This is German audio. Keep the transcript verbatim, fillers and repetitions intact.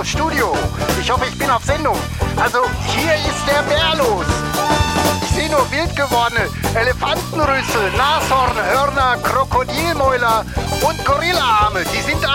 Bärlos Studio. Ich hoffe, ich bin auf Sendung. Also, hier ist der Bärlos. Ich sehe nur wild gewordene Elefantenrüssel, Nashorn, Hörner, Krokodilmäuler und Gorillaarme. Die sind